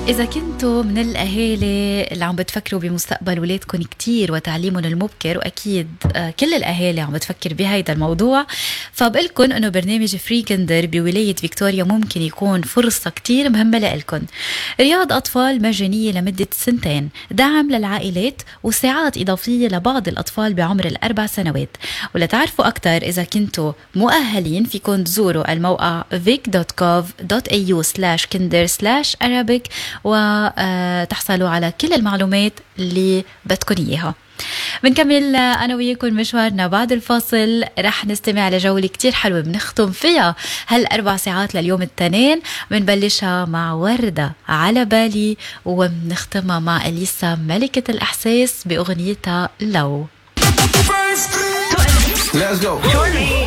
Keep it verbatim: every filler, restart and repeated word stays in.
إذا كنتوا من الأهالي اللي عم بتفكروا بمستقبل ولادكم كتير وتعليمهم المبكر، وأكيد كل الأهالي عم بتفكر بهيدا الموضوع، فبقلكن أنه برنامج فري كندر بولاية فيكتوريا ممكن يكون فرصة كتير مهمة لإلكن. رياض أطفال مجانية لمدة سنتين، دعم للعائلات وساعات إضافية لبعض الأطفال بعمر الأربع سنوات. ولتعرفوا أكتر إذا كنتوا مؤهلين فيكن تزوروا الموقع vic dot gov dot a u slash kinder slash arabic وتحصلوا على كل المعلومات اللي بدكن إياها. بنكمل أنا وياكم مشوارنا بعد الفاصل. رح نستمع لجولة كتير حلوة بنختم فيها هالأربع ساعات لليوم التنين. بنبلشها مع وردة على بالي وبنختمها مع أليسا ملكة الإحساس بأغنيتها لو. Let's go.